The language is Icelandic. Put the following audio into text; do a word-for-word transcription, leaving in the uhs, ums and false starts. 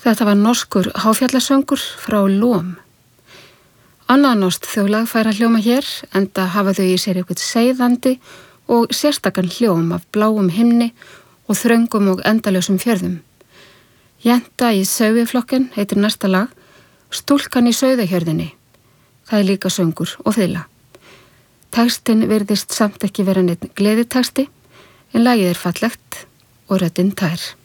Þetta var norskur háfjallasöngur frá Lom. Annað norskt þjóðlag fær að hljóma hér, enda hafa þau í sér eitthvað seiðandi og sérstakann hljóm af bláum himni og þröngum og endalausum fjörðum. Jenta í Sauðiflokken heitir næsta lag, Stúlkan í Sauðahjörðinni. Það er líka söngur og fiðla. Textin virðist samt ekki vera neitt gleðiteksti, en lagið er fallegt og röddin tær.